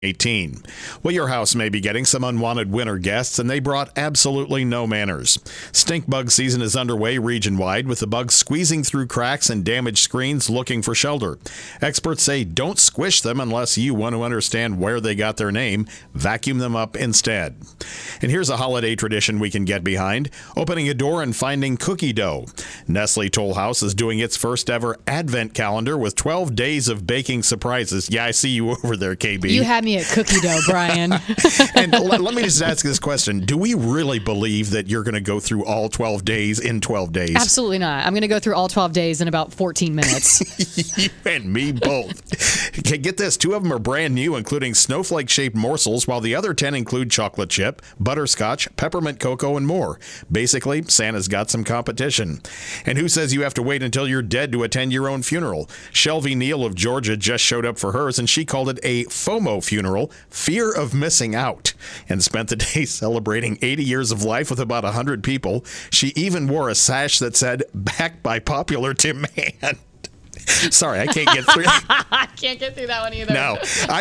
18. Well, your house may be getting some unwanted winter guests, and they brought absolutely no manners. Stink bug season is underway region-wide, with the bugs squeezing through cracks and damaged screens looking for shelter. Experts say don't squish them unless you want to understand where they got their name. Vacuum them up instead. And here's a holiday tradition we can get behind: opening a door and finding cookie dough. Nestle Toll House is doing its first ever advent calendar with 12 days of baking surprises. Yeah, I see you over there, KB. You had me at cookie dough, Brian. And let me just ask this question. Do we really believe that you're going to go through all 12 days in 12 days? Absolutely not. I'm going to go through all 12 days in about 14 minutes. You and me both. Okay, get this. 2 of them are brand new, including snowflake-shaped morsels, while the other 10 include chocolate chip, butterscotch, peppermint cocoa, and more. Basically, Santa's got some competition. And who says you have to wait until you're dead to attend your own funeral? Shelby Neal of Georgia just showed up for hers, and she called it a FOMO funeral, fear of missing out, and spent the day celebrating 80 years of life with about 100 people. She even wore a sash that said, "Backed by popular demand." Sorry, I can't get through. I can't get through that one either. No,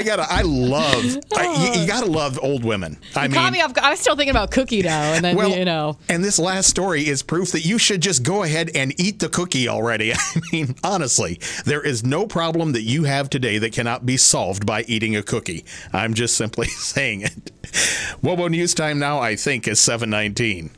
you gotta love old women. I was still thinking about cookie dough, and then, And this last story is proof that you should just go ahead and eat the cookie already. I mean, honestly, there is no problem that you have today that cannot be solved by eating a cookie. I'm just simply saying it. WOWO News Time now, I think, is 7:19.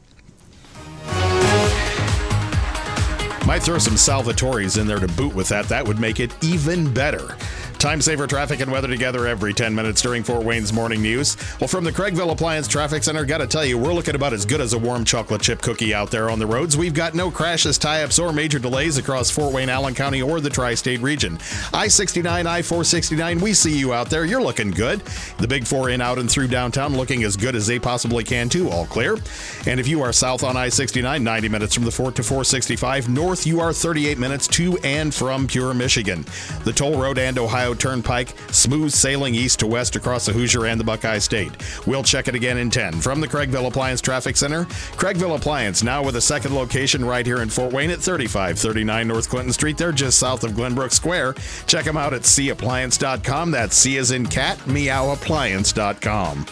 Might throw some Salvatore's in there to boot with that. That would make it even better. Time saver traffic and weather together every 10 minutes during Fort Wayne's morning news. Well, from the Craigville Appliance Traffic Center, got to tell you, we're looking about as good as a warm chocolate chip cookie out there on the roads. We've got no crashes, tie-ups, or major delays across Fort Wayne, Allen County, or the tri-state region. I-69, I-469, we see you out there. You're looking good. The Big Four in, out, and through downtown looking as good as they possibly can, too. All clear. And if you are south on I-69, 90 minutes from the Fort to 465. North, you are 38 minutes to and from Pure, Michigan. The toll road and Ohio Turnpike, smooth sailing east to west across the Hoosier and the Buckeye State. We'll check it again in 10. From the Craigville Appliance Traffic Center, Craigville Appliance, now with a second location right here in Fort Wayne at 3539 North Clinton Street. They're just south of Glenbrook Square. Check them out at cappliance.com. That's C as in cat, meowappliance.com.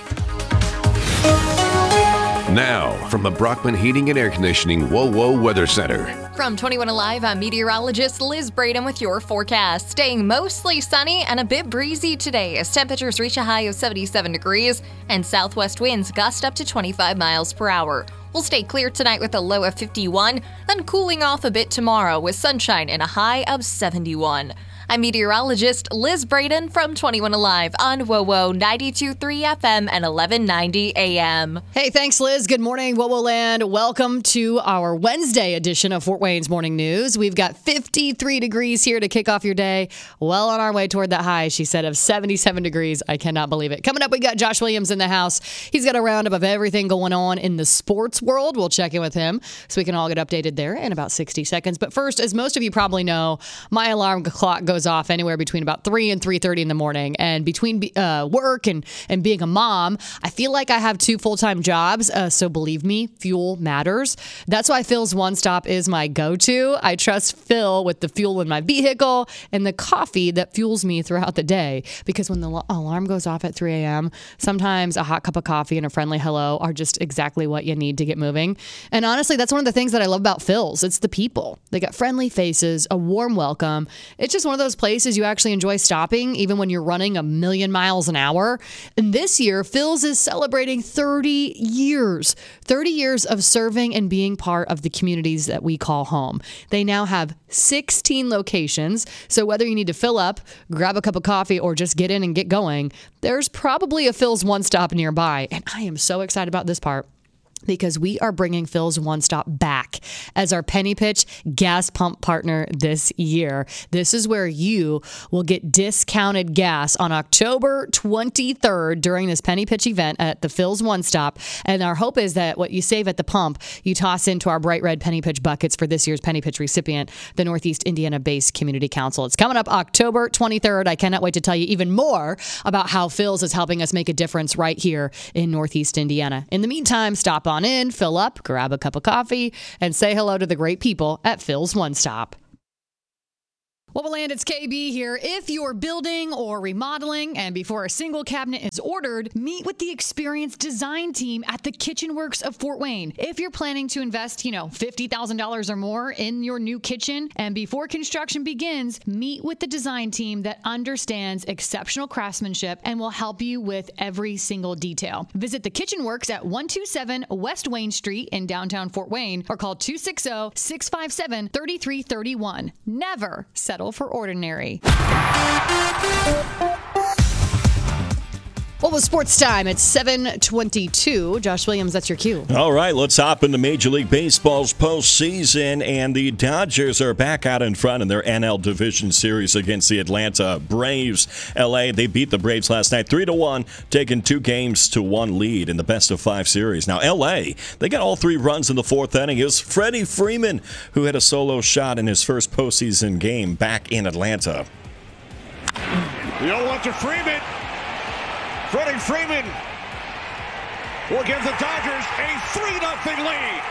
Now, from the Brockman Heating and Air Conditioning WOWO Weather Center. From 21 Alive, I'm meteorologist Liz Braden with your forecast. Staying mostly sunny and a bit breezy today as temperatures reach a high of 77 degrees and southwest winds gust up to 25 miles per hour. We'll stay clear tonight with a low of 51, then cooling off a bit tomorrow with sunshine and a high of 71. I'm meteorologist Liz Braden from 21 Alive on WOWO 92.3 FM and 1190 AM. Hey, thanks, Liz. Good morning, WOWO Land. Welcome to our Wednesday edition of Fort Wayne's Morning News. We've got 53 degrees here to kick off your day. Well on our way toward that high, she said, of 77 degrees. I cannot believe it. Coming up, we got Josh Williams in the house. He's got a roundup of everything going on in the sports world. We'll check in with him so we can all get updated there in about 60 seconds. But first, as most of you probably know, my alarm clock goes off anywhere between about 3 and 3:30 in the morning. And between work and being a mom, I feel like I have 2 full-time jobs. So believe me, fuel matters. That's why Phil's One Stop is my go-to. I trust Phil with the fuel in my vehicle and the coffee that fuels me throughout the day. Because when the alarm goes off at 3 a.m., sometimes a hot cup of coffee and a friendly hello are just exactly what you need to get moving. And honestly, that's one of the things that I love about Phil's. It's the people. They got friendly faces, a warm welcome. It's just one of those places you actually enjoy stopping, even when you're running a million miles an hour. And this year, Phil's is celebrating 30 years. 30 years of serving and being part of the communities that we call home. They now have 16 locations. So whether you need to fill up, grab a cup of coffee, or just get in and get going, there's probably a Phil's One Stop nearby. And I am so excited about this part, because we are bringing Phil's One Stop back as our Penny Pitch gas pump partner this year. This is where you will get discounted gas on October 23rd during this Penny Pitch event at the Phil's One Stop. And our hope is that what you save at the pump, you toss into our bright red Penny Pitch buckets for this year's Penny Pitch recipient, the Northeast Indiana-based Community Council. It's coming up October 23rd. I cannot wait to tell you even more about how Phil's is helping us make a difference right here in Northeast Indiana. In the meantime, stop on in, fill up, grab a cup of coffee, and say hello to the great people at Phil's One Stop. What will land? It's KB here. If you're building or remodeling and before a single cabinet is ordered, meet with the experienced design team at the Kitchen Works of Fort Wayne. If you're planning to invest, $50,000 or more in your new kitchen, and before construction begins, meet with the design team that understands exceptional craftsmanship and will help you with every single detail. Visit the Kitchen Works at 127 West Wayne Street in downtown Fort Wayne or call 260-657-3331. Never settle for ordinary. What was sports time? It's 7:22. Josh Williams, that's your cue. All right, let's hop into Major League Baseball's postseason, and the Dodgers are back out in front in their NL Division Series against the Atlanta Braves. LA, they beat the Braves last night 3-1, taking 2-1 lead in the best-of-5 series. Now, LA, they got all 3 runs in the 4th inning. It was Freddie Freeman who had a solo shot in his first postseason game back in Atlanta. The 0-1 to Freeman. Freddie Freeman will give the Dodgers a 3-0 lead.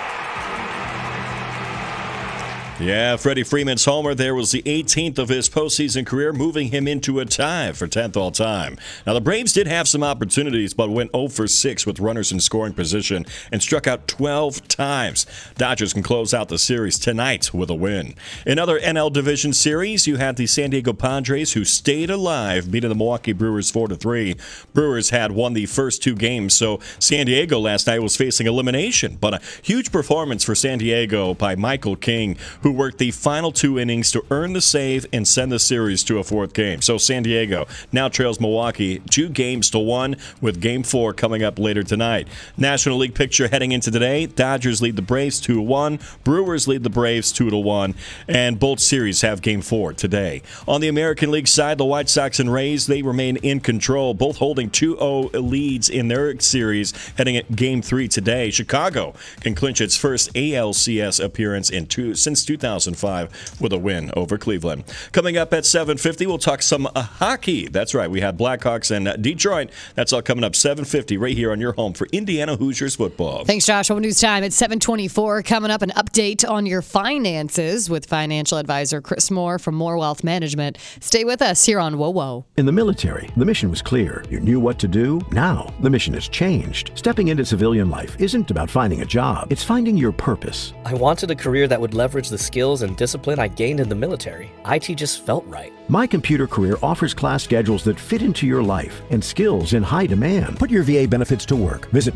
Yeah, Freddie Freeman's homer there was the 18th of his postseason career, moving him into a tie for 10th all-time. Now, the Braves did have some opportunities, but went 0 for 6 with runners in scoring position and struck out 12 times. Dodgers can close out the series tonight with a win. In other NL Division series, you had the San Diego Padres, who stayed alive, beating the Milwaukee Brewers 4-3. Brewers had won the first 2 games, so San Diego last night was facing elimination. But a huge performance for San Diego by Michael King, who worked the final 2 innings to earn the save and send the series to a 4th game. So San Diego now trails Milwaukee 2-1 with Game 4 coming up later tonight. National League picture heading into today: Dodgers lead the Braves 2-1, Brewers lead the Braves 2-1, and both series have Game 4 today. On the American League side, the White Sox and Rays, they remain in control, both holding 2-0 leads in their series heading at Game 3 today. Chicago can clinch its first ALCS appearance since 2005 with a win over Cleveland. Coming up at 7:50, we'll talk some hockey. That's right, we have Blackhawks and Detroit. That's all coming up 7:50 right here on your home for Indiana Hoosiers football. Thanks, Josh. What news time? It's 7:24. Coming up, an update on your finances with financial advisor Chris Moore from Moore Wealth Management. Stay with us here on WOWO. In the military, the mission was clear. You knew what to do. Now, the mission has changed. Stepping into civilian life isn't about finding a job. It's finding your purpose. I wanted a career that would leverage the skills and discipline I gained in the military. IT just felt right. My Computer Career offers class schedules that fit into your life and skills in high demand. Put your VA benefits to work. Visit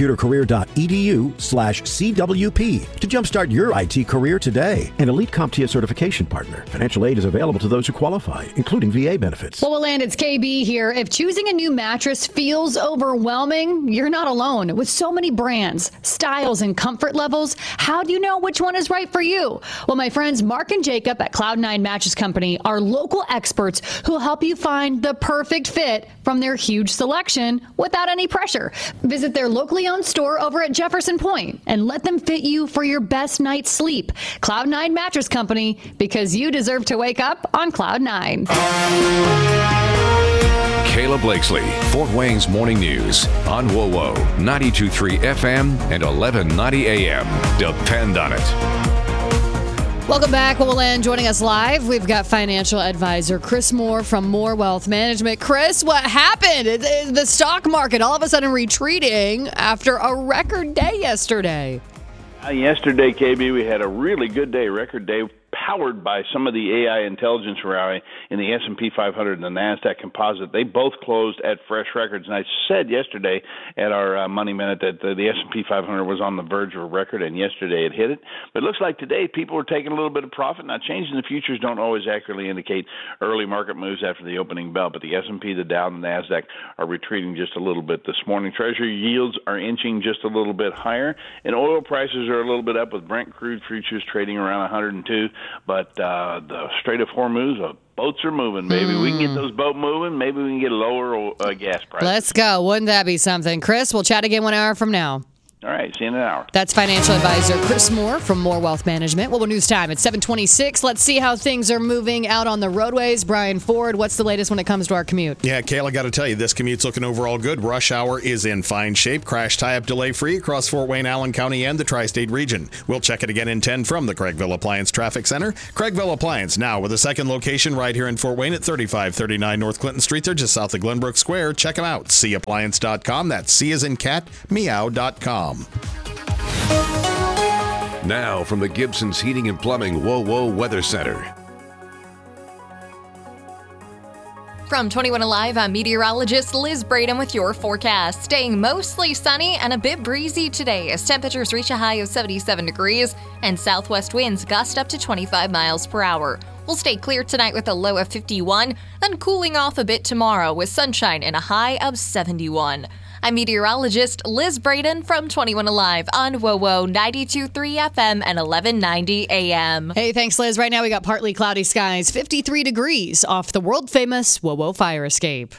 mycomputercareer.edu/CWP to jumpstart your IT career today. An elite CompTIA certification partner. Financial aid is available to those who qualify, including VA benefits. Well, land, it's KB here. If choosing a new mattress feels overwhelming, you're not alone. With so many brands, styles, and comfort levels, how do you know which one is right for you? Well, my friends Mark and Jacob at Cloud9 Mattress Company are local experts who'll help you find the perfect fit from their huge selection without any pressure. Visit their locally owned store over at Jefferson Point and let them fit you for your best night's sleep. Cloud9 Mattress Company, because you deserve to wake up on Cloud 9. Kayla Blakesley, Fort Wayne's Morning News on WOWO 92.3 FM and 1190 AM. Depend on it. Welcome back, Will. Joining us live, we've got financial advisor Chris Moore from Moore Wealth Management. Chris, what happened? The stock market all of a sudden retreating after a record day yesterday. Yesterday, KB, we had a really good day, record day, powered by some of the AI intelligence rally in the S&P 500 and the NASDAQ composite. They both closed at fresh records. And I said yesterday at our Money Minute that the S&P 500 was on the verge of a record, and yesterday it hit it. But it looks like today people are taking a little bit of profit. Now, changes in the futures don't always accurately indicate early market moves after the opening bell, but the S&P, the Dow, and the NASDAQ are retreating just a little bit this morning. Treasury yields are inching just a little bit higher, and oil prices are a little bit up with Brent crude futures trading around 102. But the Strait of Hormuz, boats are moving, baby. We can get those boats moving. Maybe we can get lower gas prices. Let's go. Wouldn't that be something? Chris, we'll chat again 1 hour from now. All right. right, see you in an hour. That's financial advisor Chris Moore from Moore Wealth Management. Well, news time. It's 7:26. Let's see how things are moving out on the roadways. Brian Ford, what's the latest when it comes to our commute? Yeah, Kayla, got to tell you, this commute's looking overall good. Rush hour is in fine shape. Crash tie-up delay-free across Fort Wayne, Allen County, and the Tri-State region. We'll check it again in 10 from the Craigville Appliance Traffic Center. Craigville Appliance now with a second location right here in Fort Wayne at 3539 North Clinton Street. They're just south of Glenbrook Square. Check them out. Appliance.com. That's C as in cat, meow.com. Now from the Gibson's Heating and Plumbing WOWO Weather Center. From 21 Alive, I'm meteorologist Liz Braden with your forecast. Staying mostly sunny and a bit breezy today as temperatures reach a high of 77 degrees and southwest winds gust up to 25 miles per hour. We'll stay clear tonight with a low of 51, then cooling off a bit tomorrow with sunshine and a high of 71. I'm meteorologist Liz Braden from 21 Alive on WOWO 92.3 FM and 1190 AM. Hey, thanks, Liz. Right now we got partly cloudy skies, 53 degrees off the world-famous WOWO fire escape.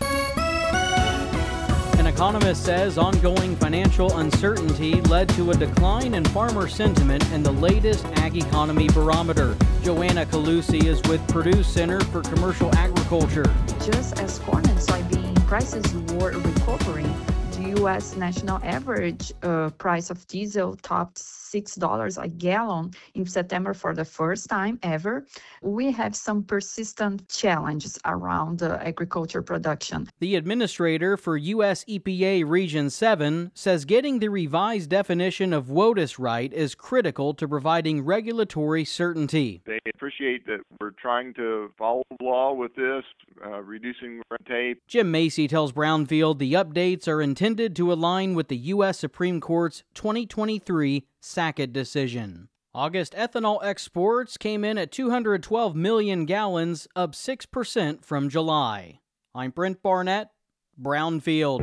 An economist says ongoing financial uncertainty led to a decline in farmer sentiment in the latest Ag Economy Barometer. Joanna Calusi is with Purdue Center for Commercial Agriculture. Just as corn and soybean prices were recovering, the U.S. national average price of diesel topped $6 a gallon in September for the first time ever. We have some persistent challenges around agriculture production. The administrator for U.S. EPA Region 7 says getting the revised definition of WOTUS right is critical to providing regulatory certainty. They appreciate that we're trying to follow the law with this, reducing red tape. Jim Macy tells Brownfield the updates are intended to align with the U.S. Supreme Court's 2023 Sackett decision. August ethanol exports came in at 212 million gallons, up 6% from July. I'm Brent Barnett, Brownfield.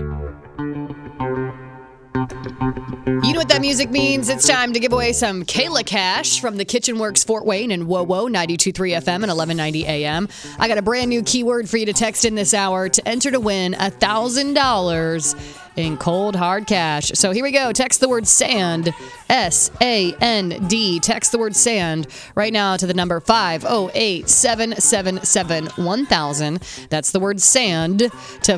You know what that music means. It's time to give away some Kayla cash from the Kitchen Works Fort Wayne and WOWO 92.3 FM and 1190 AM. I got a brand new keyword for you to text in this hour to enter to win $1,000 in cold hard cash. So here we go. Text the word SAND, S-A-N-D. Text the word SAND right now to the number 508-777-1000. That's the word SAND to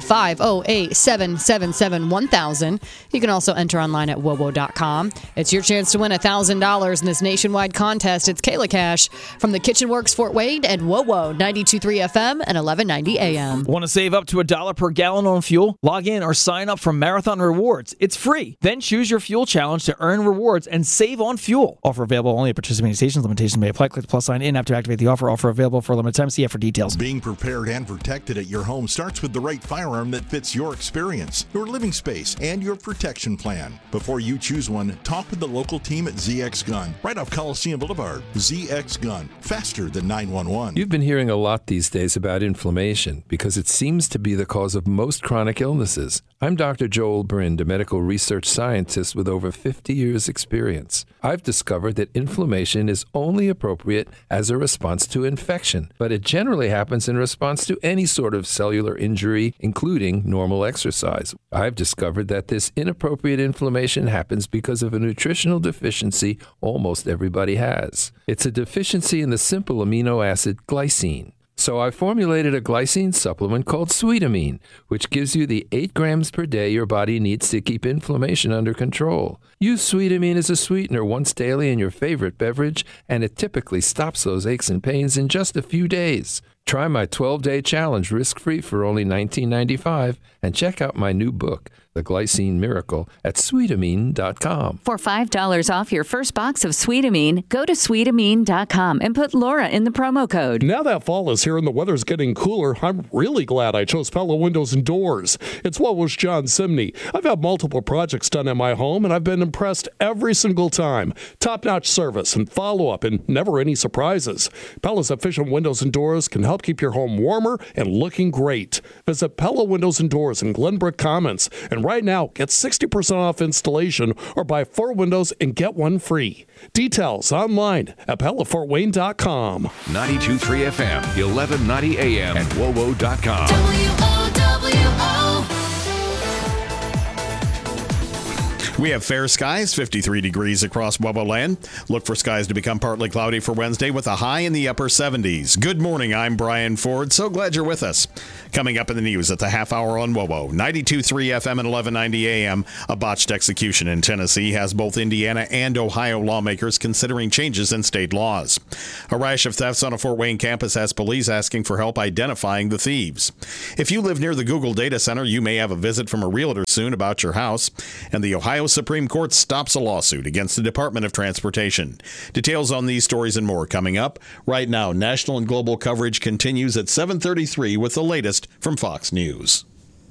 508-777-1000. You can also enter online at WOWO.com. It's your chance to win $1,000 in this nationwide contest. It's Kayla Cash from the Kitchen Works Fort Wayne and WOWO 92.3 FM and 1190 AM. Want to save up to $1 per gallon on fuel? Log in or sign up for Marathon Rewards. It's free. Then choose your fuel challenge to earn rewards and save on fuel. Offer available only at participating stations. Limitations may apply. Click the plus sign in app to activate the offer. Offer available for a limited time. See app for details. Being prepared and protected at your home starts with the right firearm that fits your experience, your living space, and your protection plan. Before you choose one, talk with the local team at ZX Gun, right off Coliseum Boulevard. ZX Gun, faster than 911. You've been hearing a lot these days about inflammation because it seems to be the cause of most chronic illnesses. I'm Dr. Joel Brind, a medical research scientist with over 50 years' experience. I've discovered that inflammation is only appropriate as a response to infection, but it generally happens in response to any sort of cellular injury, including normal exercise. I've discovered that this inappropriate inflammation happens because of a nutritional deficiency almost everybody has. It's a deficiency in the simple amino acid glycine. So I formulated a glycine supplement called Sweetamine, which gives you the 8 grams per day your body needs to keep inflammation under control. Use Sweetamine as a sweetener once daily in your favorite beverage, and it typically stops those aches and pains in just a few days. Try my 12-day challenge risk-free for only $19.95 and check out my new book, The Glycine Miracle, at Sweetamine.com. For $5 off your first box of Sweetamine, go to Sweetamine.com and put Laura in the promo code. Now that fall is here and the weather's getting cooler, I'm really glad I chose Pella Windows and Doors. It's what was John Simney. I've had multiple projects done in my home, and I've been impressed every single time. Top-notch service and follow-up and never any surprises. Pella's efficient windows and doors can help keep your home warmer and looking great. Visit Pella Windows and Doors in Glenbrook Commons, and right now get 60% off installation or buy 4 windows and get 1 free. Details online at PellaFortWayne.com. 92.3 FM, 1190 AM, and WOWO.com. All We have fair skies, 53 degrees across Woboland. Look for skies to become partly cloudy for Wednesday with a high in the upper 70s. Good morning, I'm Brian Ford. So glad you're with us. Coming up in the news at the half hour on WOWO, 92.3 FM and 1190 AM. A botched execution in Tennessee has both Indiana and Ohio lawmakers considering changes in state laws. A rash of thefts on a Fort Wayne campus has police asking for help identifying the thieves. If you live near the Google data center, you may have a visit from a realtor soon about your house. And the Ohio Supreme Court stops a lawsuit against the Department of Transportation. Details on these stories and more coming up. Right now, national and global coverage continues at 7:33 with the latest from Fox News.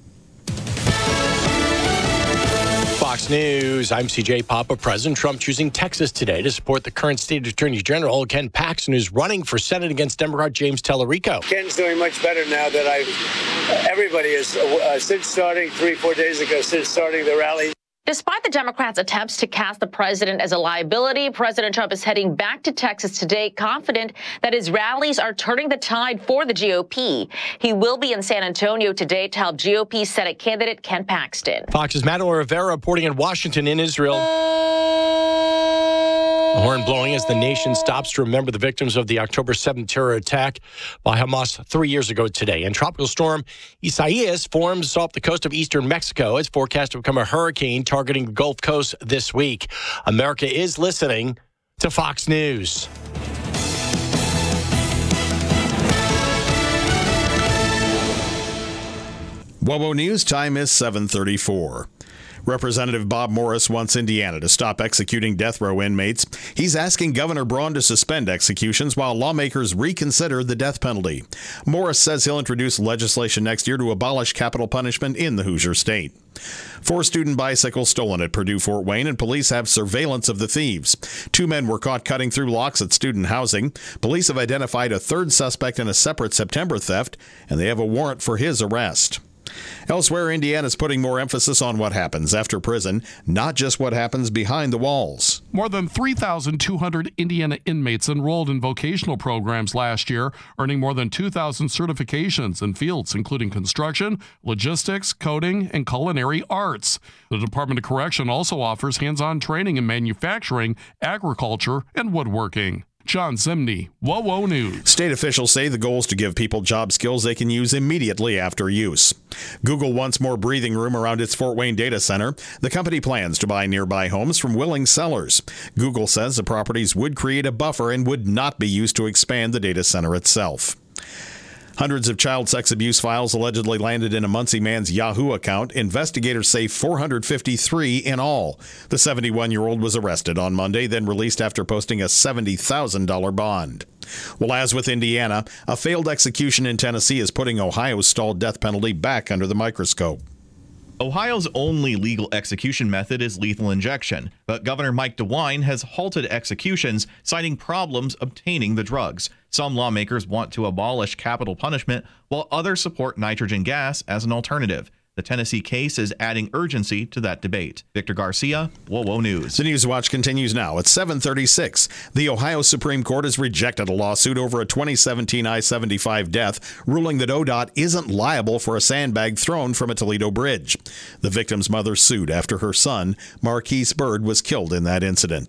Fox News, I'm CJ Papa. President Trump choosing Texas today to support the current state attorney general, Ken Paxton, who's running for Senate against Democrat James Tellerico. Ken's doing much better now that everybody is, since starting 3-4 days ago, since starting the rally. Despite the Democrats' attempts to cast the president as a liability, President Trump is heading back to Texas today, confident that his rallies are turning the tide for the GOP. He will be in San Antonio today to help GOP Senate candidate Ken Paxton. Fox's Madeline Rivera reporting in Washington in Israel. The horn blowing as the nation stops to remember the victims of the October 7th terror attack by Hamas 3 years ago today. And tropical storm Isaias forms off the coast of eastern Mexico. It's forecast to become a hurricane targeting the Gulf Coast this week. America is listening to Fox News. WOWO News time is 7:34. Representative Bob Morris wants Indiana to stop executing death row inmates. He's asking Governor Braun to suspend executions while lawmakers reconsider the death penalty. Morris says he'll introduce legislation next year to abolish capital punishment in the Hoosier State. 4 student bicycles stolen at Purdue Fort Wayne, and police have surveillance of the thieves. 2 men were caught cutting through locks at student housing. Police have identified a 3rd suspect in a separate September theft, and they have a warrant for his arrest. Elsewhere, Indiana's putting more emphasis on what happens after prison, not just what happens behind the walls. More than 3,200 Indiana inmates enrolled in vocational programs last year, earning more than 2,000 certifications in fields including construction, logistics, coding, and culinary arts. The Department of Correction also offers hands-on training in manufacturing, agriculture, and woodworking. John Zimney, WOWO News. State officials say the goal is to give people job skills they can use immediately after use. Google wants more breathing room around its Fort Wayne data center. The company plans to buy nearby homes from willing sellers. Google says the properties would create a buffer and would not be used to expand the data center itself. Hundreds of child sex abuse files allegedly landed in a Muncie man's Yahoo account. Investigators say 453 in all. The 71-year-old was arrested on Monday, then released after posting a $70,000 bond. Well, as with Indiana, a failed execution in Tennessee is putting Ohio's stalled death penalty back under the microscope. Ohio's only legal execution method is lethal injection, but Governor Mike DeWine has halted executions, citing problems obtaining the drugs. Some lawmakers want to abolish capital punishment, while others support nitrogen gas as an alternative. The Tennessee case is adding urgency to that debate. Victor Garcia, WOWO News. The News Watch continues now at 7:36. The Ohio Supreme Court has rejected a lawsuit over a 2017 I-75 death, ruling that ODOT isn't liable for a sandbag thrown from a Toledo bridge. The victim's mother sued after her son, Marquise Bird, was killed in that incident.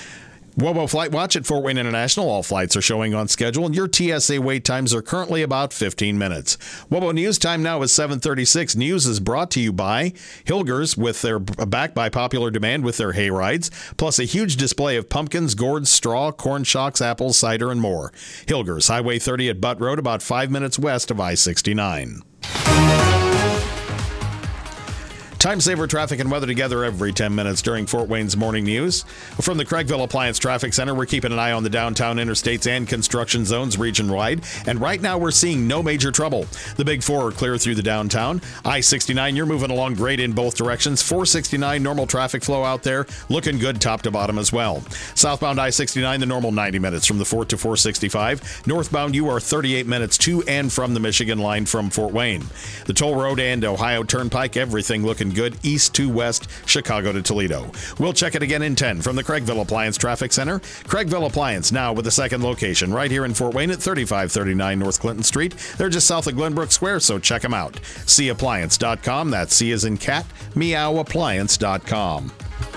WOWO Flight Watch at Fort Wayne International. All flights are showing on schedule, and your TSA wait times are currently about 15 minutes. WOWO News time now is 7:36. News is brought to you by Hilgers, with their back by popular demand with their hay rides, plus a huge display of pumpkins, gourds, straw, corn shocks, apples, cider, and more. Hilgers, Highway 30 at Butt Road, about 5 minutes west of I-69. Time saver traffic and weather together every 10 minutes during Fort Wayne's morning news. From the Craigville Appliance Traffic Center, we're keeping an eye on the downtown interstates and construction zones region-wide. And right now, we're seeing no major trouble. The Big Four are clear through the downtown. I-69, you're moving along great in both directions. 469, normal traffic flow out there. Looking good top to bottom as well. Southbound I-69, the normal 90 minutes from the Fort to 465. Northbound, you are 38 minutes to and from the Michigan line from Fort Wayne. The toll road and Ohio Turnpike, everything looking good east to west, Chicago to Toledo. We'll check it again in 10 from the Craigville Appliance Traffic Center. Craigville Appliance now with a second location right here in Fort Wayne at 3539 North Clinton Street. They're just south of Glenbrook Square, so check them out. CAppliance.com. That's C as in cat, meowappliance.com.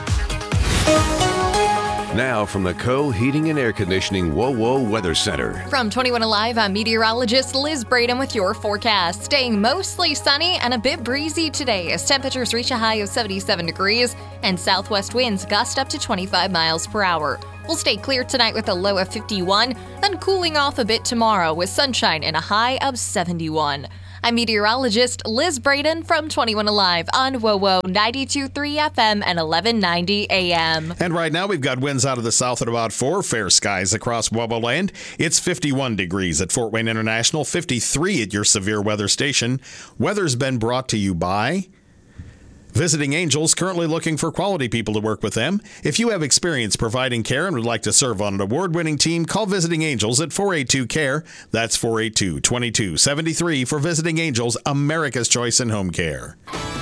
Now from the Co-Heating and Air Conditioning WOWO Weather Center. From 21 Alive, I'm meteorologist Liz Braden with your forecast. Staying mostly sunny and a bit breezy today as temperatures reach a high of 77 degrees and southwest winds gust up to 25 miles per hour. We'll stay clear tonight with a low of 51, then cooling off a bit tomorrow with sunshine and a high of 71. I'm meteorologist Liz Braden from 21 Alive on WOWO 92.3 FM and 1190 AM. And right now we've got winds out of the south at about 4, fair skies across WOWO land. It's 51 degrees at Fort Wayne International, 53 at your severe weather station. Weather's been brought to you by Visiting Angels, currently looking for quality people to work with them. If you have experience providing care and would like to serve on an award-winning team, call Visiting Angels at 482-CARE. That's 482-2273 for Visiting Angels, America's choice in home care.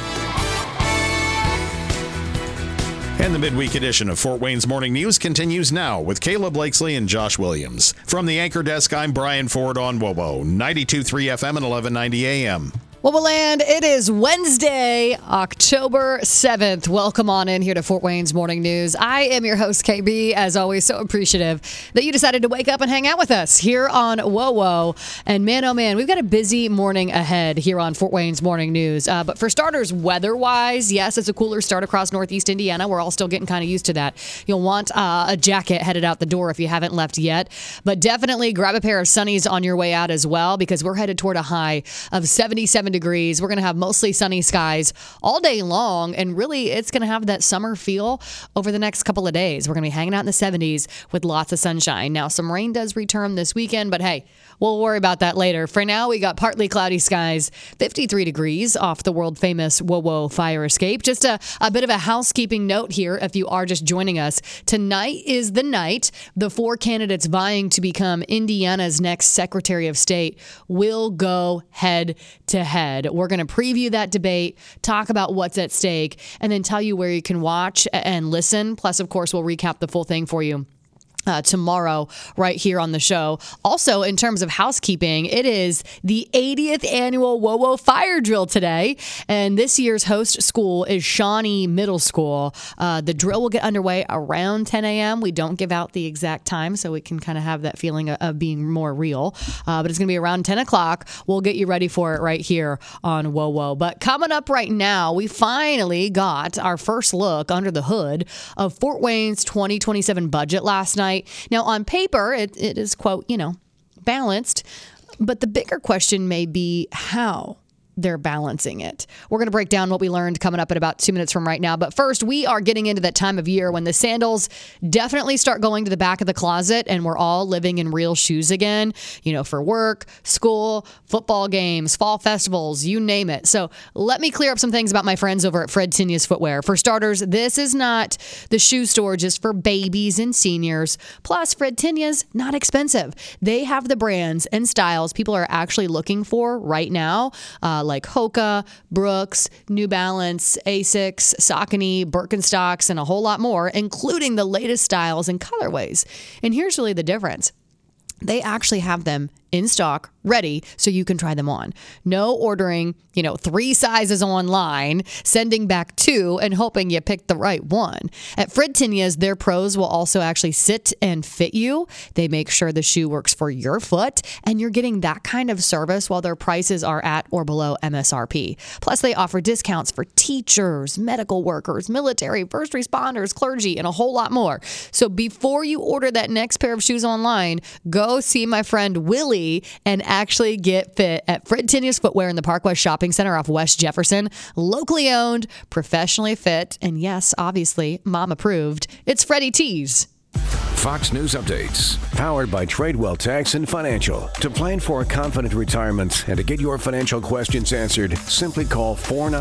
And the midweek edition of Fort Wayne's Morning News continues now with Caleb Blakesley and Josh Williams. From the anchor desk, I'm Brian Ford on WOWO, 92.3 FM and 1190 AM. WOWO Land, it is Wednesday, October 7th. Welcome on in here to Fort Wayne's Morning News. I am your host, KB. As always, so appreciative that you decided to wake up and hang out with us here on WOWO. And man, oh man, we've got a busy morning ahead here on Fort Wayne's Morning News. But for starters, weather-wise, yes, it's a cooler start across Northeast Indiana. We're all still getting kind of used to that. You'll want a jacket headed out the door if you haven't left yet. But definitely grab a pair of sunnies on your way out as well, because we're headed toward a high of 77 degrees. We're going to have mostly sunny skies all day long, and really it's going to have that summer feel over the next couple of days. We're going to be hanging out in the 70s with lots of sunshine. Now, some rain does return this weekend, but hey, we'll worry about that later. For now, we got partly cloudy skies, 53 degrees off the world famous WOWO fire escape. Just a bit of a housekeeping note here if you are just joining us. Tonight is the night the 4 candidates vying to become Indiana's next Secretary of State will go head to head. We're going to preview that debate, talk about what's at stake, and then tell you where you can watch and listen. Plus, of course, we'll recap the full thing for you tomorrow right here on the show. Also, in terms of housekeeping, it is the 80th annual WOWO Fire Drill today, and this year's host school is Shawnee Middle School. The drill will get underway around 10 a.m. We don't give out the exact time, so we can kind of have that feeling of being more real, but it's going to be around 10 o'clock. We'll get you ready for it right here on WOWO. But coming up right now, we finally got our first look under the hood of Fort Wayne's 2027 budget last night. Now, on paper, it is, quote, balanced, but the bigger question may be how they're balancing it. We're going to break down what we learned coming up in about 2 minutes from right now. But first, we are getting into that time of year when the sandals definitely start going to the back of the closet and we're all living in real shoes again, for work, school, football games, fall festivals, you name it. So let me clear up some things about my friends over at Fred Tinia's Footwear. For starters, this is not the shoe store just for babies and seniors. Plus, Fred Tinia's not expensive. They have the brands and styles people are actually looking for right now, like Hoka, Brooks, New Balance, Asics, Saucony, Birkenstocks, and a whole lot more, including the latest styles and colorways. And here's really the difference. They actually have them in stock, ready, so you can try them on. No ordering, 3 sizes online, sending back 2 and hoping you pick the right one. At Fred Tinia's, their pros will also actually sit and fit you. They make sure the shoe works for your foot, and you're getting that kind of service while their prices are at or below MSRP. Plus, they offer discounts for teachers, medical workers, military, first responders, clergy, and a whole lot more. So before you order that next pair of shoes online, go see my friend Willie and actually get fit at Fred Tinia's Footwear in the Park West Shopping Center off West Jefferson. Locally owned, professionally fit, and yes, obviously, mom approved. It's Freddie T's. Fox News Updates, powered by Tradewell Tax and Financial. To plan for a confident retirement and to get your financial questions answered, simply call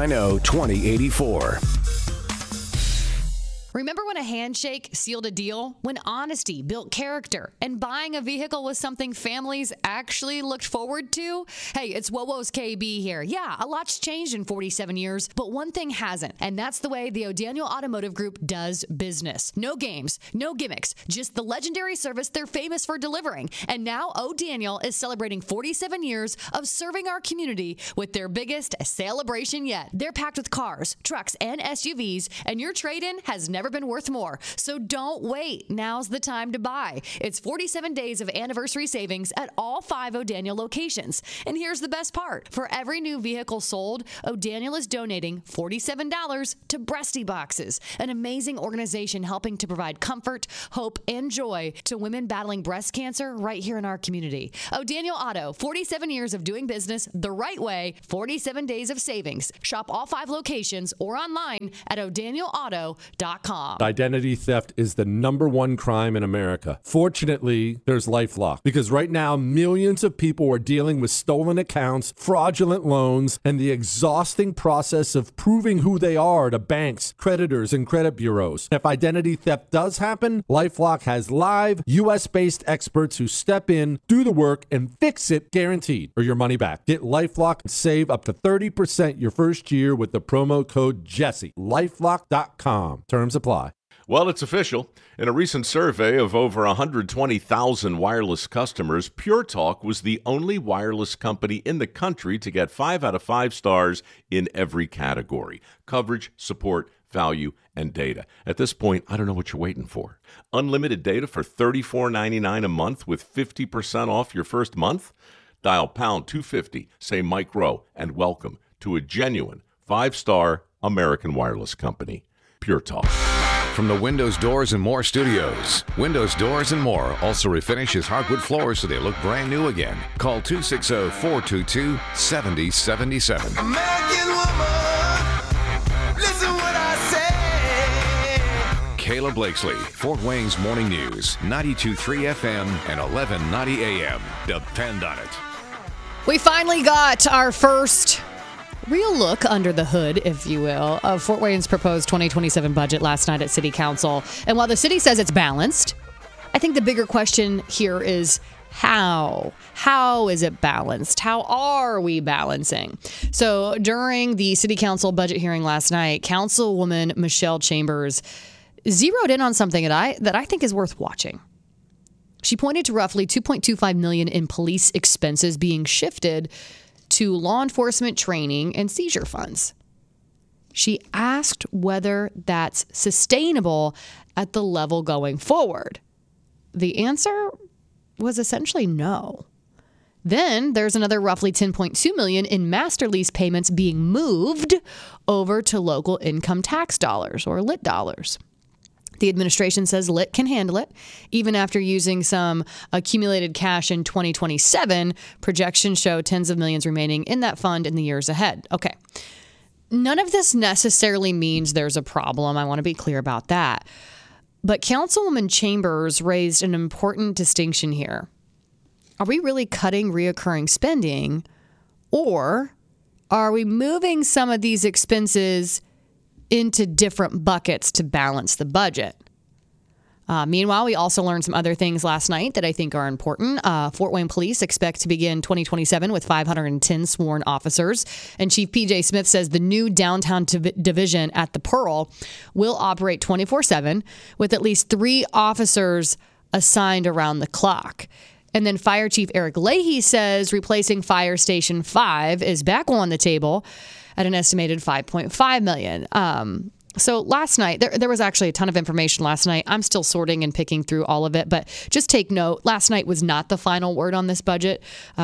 490-2084. Remember when a handshake sealed a deal? When honesty built character and buying a vehicle was something families actually looked forward to? Hey, it's WOWO's KB here. Yeah, a lot's changed in 47 years, but one thing hasn't, and that's the way the O'Daniel Automotive Group does business. No games, no gimmicks, just the legendary service they're famous for delivering. And now O'Daniel is celebrating 47 years of serving our community with their biggest celebration yet. They're packed with cars, trucks, and SUVs, and your trade-in has never never been worth more. So don't wait. Now's the time to buy. It's 47 days of anniversary savings at all 5 O'Daniel locations. And here's the best part. For every new vehicle sold, O'Daniel is donating $47 to Breasty Boxes, an amazing organization helping to provide comfort, hope, and joy to women battling breast cancer right here in our community. O'Daniel Auto, 47 years of doing business the right way, 47 days of savings. Shop all 5 locations or online at o'danielauto.com. Identity theft is the #1 crime in America. Fortunately, there's LifeLock, because right now millions of people are dealing with stolen accounts, fraudulent loans, and the exhausting process of proving who they are to banks, creditors, and credit bureaus. If identity theft does happen, LifeLock has live, U.S.-based experts who step in, do the work, and fix it, guaranteed, or your money back. Get LifeLock and save up to 30% your first year with the promo code Jesse. LifeLock.com. Terms apply. Well, it's official. In a recent survey of over 120,000 wireless customers, Pure Talk was the only wireless company in the country to get 5 out of 5 stars in every category: coverage, support, value, and data. At this point, I don't know what you're waiting for. Unlimited data for $34.99 a month with 50% off your first month? Dial pound 250, say Mike Rowe, and welcome to a genuine 5-star American wireless company, Pure Talk. From the Windows, Doors, and More studios, Windows, Doors, and More also refinishes hardwood floors so they look brand new again. Call 260-422-7077. American woman, listen what I say. Kayla Blakesley, Fort Wayne's Morning News, 92.3 FM and 1190 AM. Depend on it. We finally got our first real look under the hood, if you will, of Fort Wayne's proposed 2027 budget last night at City Council. And while the city says it's balanced, I think the bigger question here is how? How is it balanced? How are we balancing? So during the City Council budget hearing last night, Councilwoman Michelle Chambers zeroed in on something that I think is worth watching. She pointed to roughly $2.25 million in police expenses being shifted to law enforcement training and seizure funds. She asked whether that's sustainable at the level going forward. The answer was essentially no. Then there's another roughly $10.2 million in master lease payments being moved over to local income tax dollars, or LIT dollars. The administration says LIT can handle it. Even after using some accumulated cash in 2027, projections show tens of millions remaining in that fund in the years ahead. Okay. None of this necessarily means there's a problem. I want to be clear about that. But Councilwoman Chambers raised an important distinction here. Are we really cutting reoccurring spending, or are we moving some of these expenses into different buckets to balance the budget? Meanwhile, we also learned some other things last night that I think are important. Fort Wayne Police expect to begin 2027 with 510 sworn officers. And Chief P.J. Smith says the new downtown division at the Pearl will operate 24/7 with at least 3 officers assigned around the clock. And then Fire Chief Eric Leahy says replacing Fire Station 5 is back on the table at an estimated $5.5 million. So last night, there was actually a ton of information last night. I'm still sorting and picking through all of it, but just take note, last night was not the final word on this budget.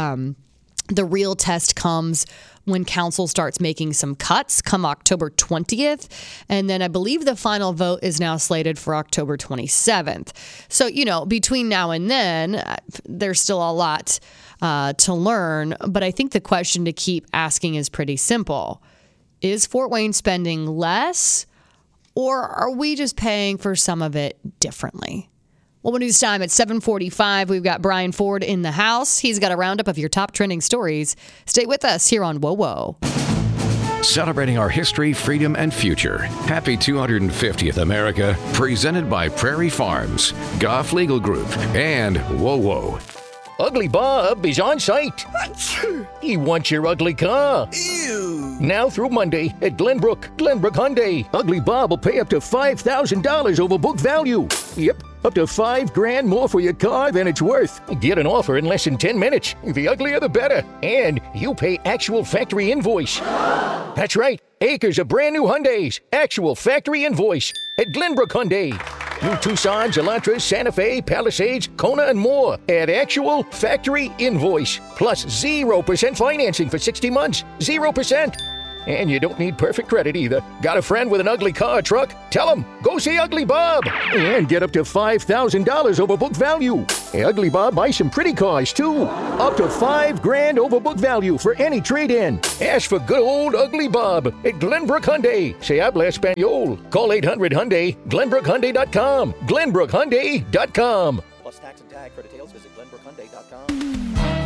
The real test comes when council starts making some cuts come October 20th. And then I believe the final vote is now slated for October 27th. So, between now and then, there's still a lot to learn. But I think the question to keep asking is pretty simple. Is Fort Wayne spending less, or are we just paying for some of it differently? Well, when it's time at 7:45, we've got Brian Ford in the house. He's got a roundup of your top trending stories. Stay with us here on Whoa Whoa. Celebrating our history, freedom, and future. Happy 250th America. Presented by Prairie Farms, Goff Legal Group, and Whoa Whoa. Ugly Bob is on site. He wants your ugly car. Ew. Now through Monday at Glenbrook Hyundai. Ugly Bob will pay up to $5,000 over book value. Yep. Up to $5,000 more for your car than it's worth. Get an offer in less than 10 minutes. The uglier the better. And you pay actual factory invoice. That's right. Acres of brand new Hyundais. Actual factory invoice at Glenbrook Hyundai. New Tucsons, Elantras, Santa Fe, Palisades, Kona, and more at actual factory invoice. Plus 0% financing for 60 months. 0%. And you don't need perfect credit either. Got a friend with an ugly car or truck? Tell him, go see Ugly Bob. And get up to $5,000 over book value. Hey, Ugly Bob buys some pretty cars too. Up to $5,000 over book value for any trade-in. Ask for good old Ugly Bob at Glenbrook Hyundai. Se habla español. Call 800-HYUNDAI, GlenbrookHyundai.com. GlenbrookHyundai.com. Plus tax and tag. For details, visit GlenbrookHyundai.com.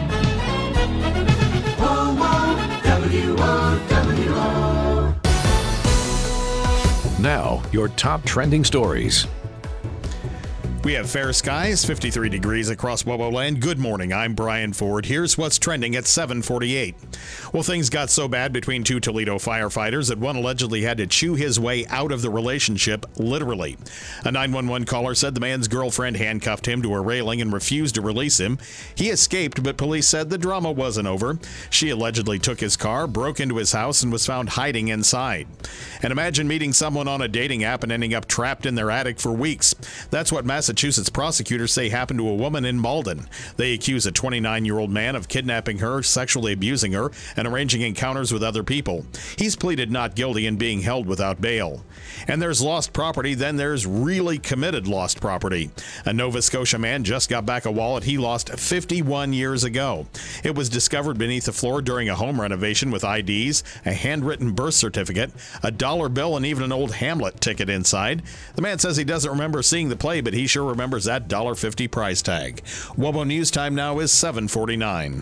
Now, your top trending stories. We have fair skies, 53 degrees across WOWO land. Good morning. I'm Brian Ford. Here's what's trending at 7:48. Well, things got so bad between two Toledo firefighters that one allegedly had to chew his way out of the relationship, literally. A 911 caller said the man's girlfriend handcuffed him to a railing and refused to release him. He escaped, but police said the drama wasn't over. She allegedly took his car, broke into his house, and was found hiding inside. And imagine meeting someone on a dating app and ending up trapped in their attic for weeks. That's what Massachusetts prosecutors say happened to a woman in Malden. They accuse a 29-year-old man of kidnapping her, sexually abusing her, and arranging encounters with other people. He's pleaded not guilty and being held without bail. And there's lost property, then there's really committed lost property. A Nova Scotia man just got back a wallet he lost 51 years ago. It was discovered beneath the floor during a home renovation with IDs, a handwritten birth certificate, a dollar bill, and even an old Hamlet ticket inside. The man says he doesn't remember seeing the play, but he sure remembers that $1.50 price tag. WOWO News time now is 7:49.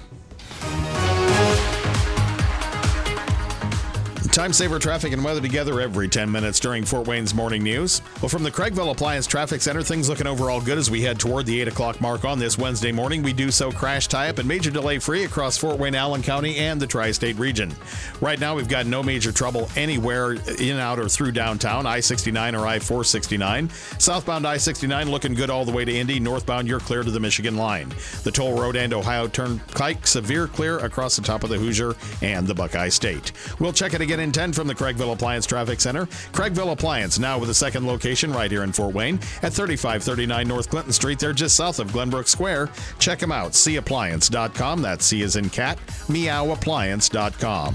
Time saver traffic and weather together every 10 minutes during Fort Wayne's morning news. Well, from the Craigville Appliance Traffic Center, things looking overall good as we head toward the 8 o'clock mark on this Wednesday morning. We do so crash tie-up and major delay free across Fort Wayne, Allen County, and the tri-state region. Right now, we've got no major trouble anywhere in, out, or through downtown, I-69 or I-469. Southbound I-69 looking good all the way to Indy. Northbound, you're clear to the Michigan line. The Toll Road and Ohio Turnpike, severe clear across the top of the Hoosier and the Buckeye State. We'll check it again in 10 from the Craigville Appliance Traffic Center. Craigville Appliance, now with a second location right here in Fort Wayne at 3539 North Clinton Street. They're just south of Glenbrook Square. Check them out, cappliance.com. That's C as in cat, meowappliance.com.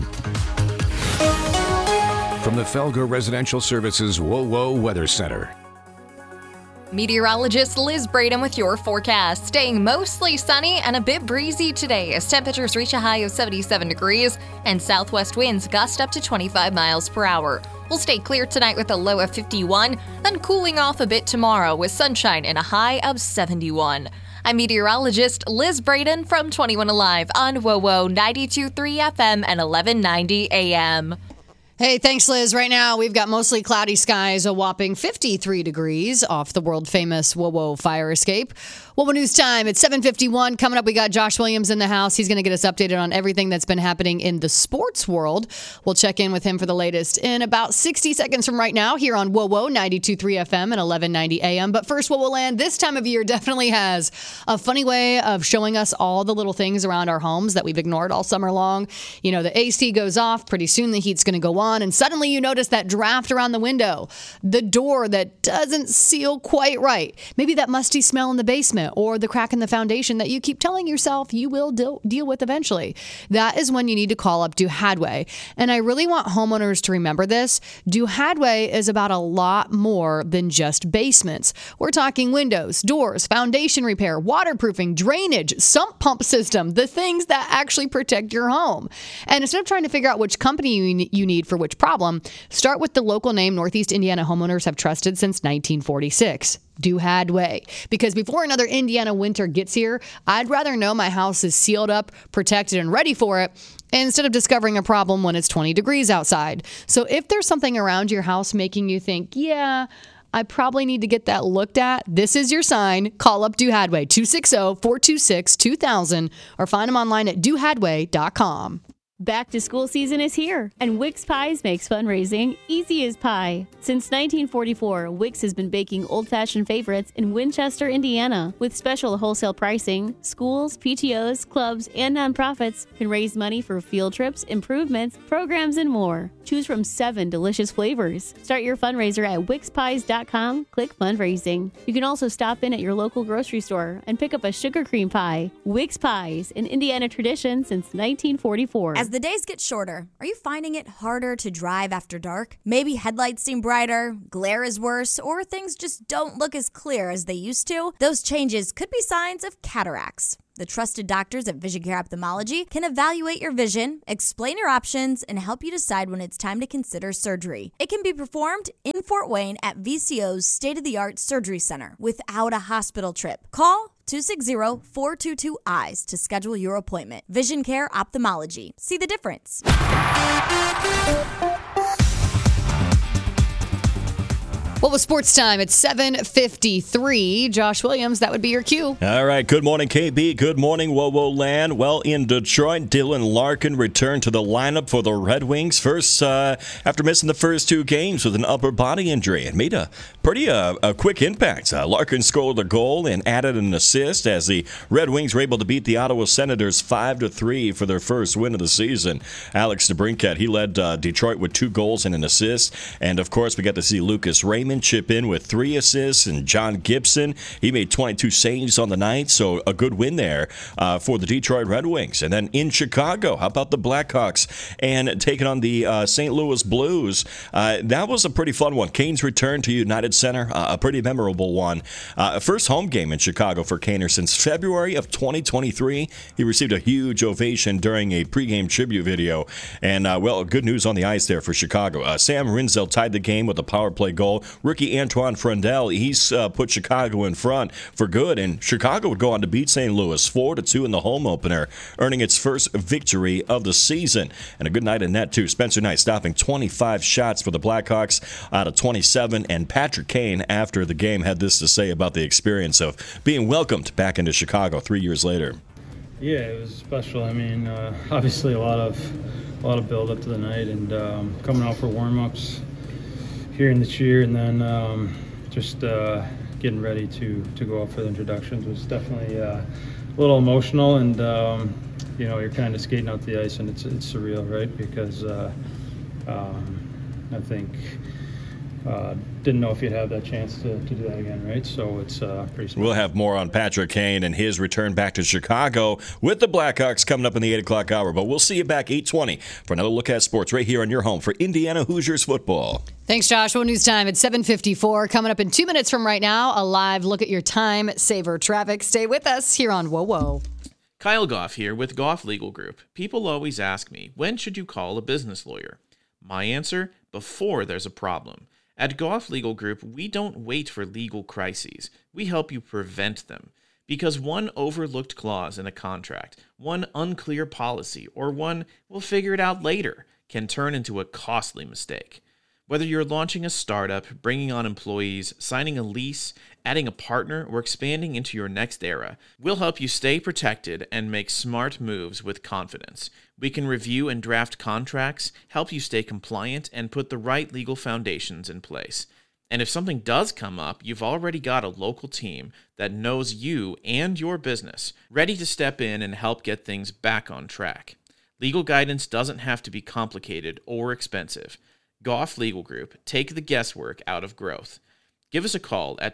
From the Felger Residential Services WOWO Weather Center. Meteorologist Liz Braden with your forecast. Staying mostly sunny and a bit breezy today as temperatures reach a high of 77 degrees and southwest winds gust up to 25 miles per hour. We'll stay clear tonight with a low of 51, then cooling off a bit tomorrow with sunshine and a high of 71. I'm meteorologist Liz Braden from 21 Alive on WOWO 92.3 FM and 1190 AM. Hey, thanks, Liz. Right now, we've got mostly cloudy skies, a whopping 53 degrees off the world-famous WOWO fire escape. WOWO News time. It's 7:51. Coming up, we got Josh Williams in the house. He's going to get us updated on everything that's been happening in the sports world. We'll check in with him for the latest in about 60 seconds from right now here on WOWO 92.3 FM and 1190 AM. But first, WOWO Land this time of year definitely has a funny way of showing us all the little things around our homes that we've ignored all summer long. You know, the AC goes off. Pretty soon, the heat's going to go on. And suddenly you notice that draft around the window, the door that doesn't seal quite right, maybe that musty smell in the basement or the crack in the foundation that you keep telling yourself you will deal with eventually. That is when you need to call up Do Hadway. And I really want homeowners to remember this. Do Hadway is about a lot more than just basements. We're talking windows, doors, foundation repair, waterproofing, drainage, sump pump system, the things that actually protect your home. And instead of trying to figure out which company you need for which problem, start with the local name Northeast Indiana homeowners have trusted since 1946. Do Hadway. Because before another Indiana winter gets here, I'd rather know my house is sealed up, protected, and ready for it instead of discovering a problem when it's 20 degrees outside. So if there's something around your house making you think, yeah, I probably need to get that looked at, this is your sign. Call up Do Hadway, 260-426-2000, or find them online at dohadway.com. Back to school season is here, and Wix Pies makes fundraising easy as pie. Since 1944, Wix has been baking old-fashioned favorites in Winchester, Indiana. With special wholesale pricing, schools, PTOs, clubs, and nonprofits can raise money for field trips, improvements, programs, and more. Choose from 7 delicious flavors. Start your fundraiser at wixpies.com, click fundraising. You can also stop in at your local grocery store and pick up a sugar cream pie. Wix Pies, an Indiana tradition since 1944. As the days get shorter, are you finding it harder to drive after dark? Maybe headlights seem brighter, glare is worse, or things just don't look as clear as they used to? Those changes could be signs of cataracts. The trusted doctors at Vision Care Ophthalmology can evaluate your vision, explain your options, and help you decide when it's time to consider surgery. It can be performed in Fort Wayne at VCO's state-of-the-art surgery center without a hospital trip. Call 260-422-EYES to schedule your appointment. Vision Care Ophthalmology. See the difference. Well, with sports time, it's 7:53. Josh Williams, that would be your cue. All right. Good morning, KB. Good morning, Whoa Land. Well, in Detroit, Dylan Larkin returned to the lineup for the Red Wings first after missing the first 2 games with an upper body injury and made a pretty quick impact. Larkin scored a goal and added an assist as the Red Wings were able to beat the Ottawa Senators 5-3 for their first win of the season. Alex DeBrincat, he led Detroit with 2 goals and an assist. And, of course, we got to see Lucas Raymond chip in with 3 assists, and John Gibson, he made 22 saves on the night, so a good win there for the Detroit Red Wings. And then in Chicago, how about the Blackhawks and taking on the St. Louis Blues? That was a pretty fun one. Kane's return to United Center, a pretty memorable one. First home game in Chicago for Kaner since February of 2023. He received a huge ovation during a pregame tribute video. And, well, good news on the ice there for Chicago. Sam Rinzel tied the game with a power play goal. Rookie Antoine Frundell, he's put Chicago in front for good, and Chicago would go on to beat St. Louis 4-2 in the home opener, earning its first victory of the season. And a good night in net, too. Spencer Knight stopping 25 shots for the Blackhawks out of 27, and Patrick Kane, after the game, had this to say about the experience of being welcomed back into Chicago 3 years later. Yeah, it was special. I mean, obviously a lot of build up to the night, and coming out for warm-ups here in the cheer, and then just getting ready to go up for the introductions was definitely a little emotional, and you know, you're kind of skating out the ice, and it's surreal, right? Because I think didn't know if you'd have that chance to do that again, right? So it's pretty special. We'll have more on Patrick Kane and his return back to Chicago with the Blackhawks coming up in the 8 o'clock hour. But we'll see you back 8:20 for another look at sports right here on your home for Indiana Hoosiers football. Thanks, Josh. Well, news time at 7:54. Coming up in 2 minutes from right now, a live look at your time saver traffic. Stay with us here on Whoa. Kyle Goff here with Goff Legal Group. People always ask me, when should you call a business lawyer? My answer, before there's a problem. At Goff Legal Group, we don't wait for legal crises. We help you prevent them. Because one overlooked clause in a contract, one unclear policy, or one we'll figure it out later can turn into a costly mistake. Whether you're launching a startup, bringing on employees, signing a lease, adding a partner, or expanding into your next era, we'll help you stay protected and make smart moves with confidence. We can review and draft contracts, help you stay compliant, and put the right legal foundations in place. And if something does come up, you've already got a local team that knows you and your business, ready to step in and help get things back on track. Legal guidance doesn't have to be complicated or expensive. Goff Legal Group, take the guesswork out of growth. Give us a call at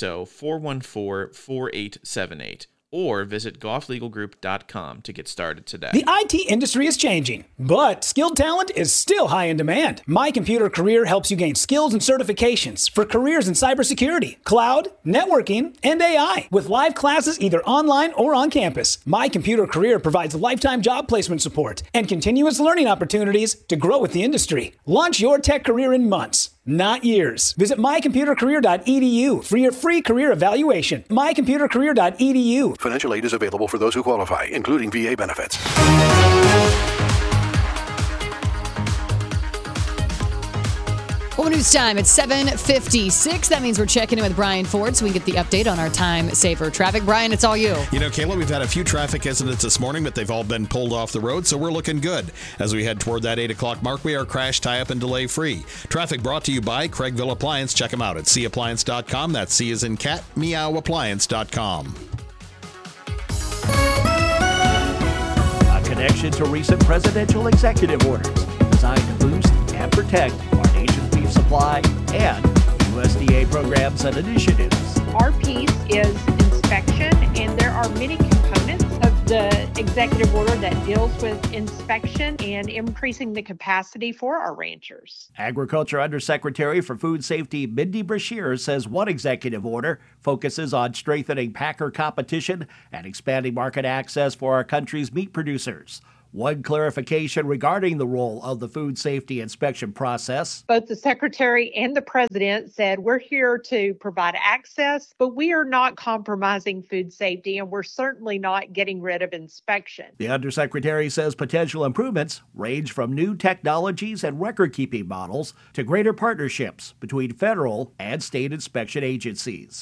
260-414-4878 or visit gofflegalgroup.com to get started today. The IT industry is changing, but skilled talent is still high in demand. My Computer Career helps you gain skills and certifications for careers in cybersecurity, cloud, networking, and AI, with live classes either online or on campus. My Computer Career provides lifetime job placement support and continuous learning opportunities to grow with the industry. Launch your tech career in months, not years. Visit mycomputercareer.edu for your free career evaluation. mycomputercareer.edu. Financial aid is available for those who qualify, including VA benefits. Well, WOWO News time. It's 7:56. That means we're checking in with Brian Ford so we can get the update on our time saver traffic. Brian, it's all you. You know, Kayla, we've had a few traffic incidents this morning, but they've all been pulled off the road, so we're looking good. As we head toward that 8 o'clock mark, we are crash, tie-up, and delay-free. Traffic brought to you by Craigville Appliance. Check them out at cappliance.com. That's C as in cat, meowappliance.com. A connection to recent presidential executive orders designed to boost and protect our nation's beef supply and USDA programs and initiatives. Our piece is inspection, and there are many components of the executive order that deals with inspection and increasing the capacity for our ranchers. Agriculture Undersecretary for Food Safety Mindy Brashear says one executive order focuses on strengthening packer competition and expanding market access for our country's meat producers. One clarification regarding the role of the food safety inspection process. Both the Secretary and the President said we're here to provide access, but we are not compromising food safety, and we're certainly not getting rid of inspection. The Undersecretary says potential improvements range from new technologies and record-keeping models to greater partnerships between federal and state inspection agencies.